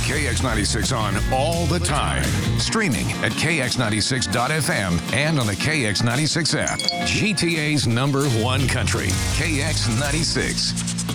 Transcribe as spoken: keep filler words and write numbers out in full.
K X ninety-six on all the time. Streaming at K X ninety-six dot F M and on the K X ninety-six app. G T A's number one country, K X ninety-six.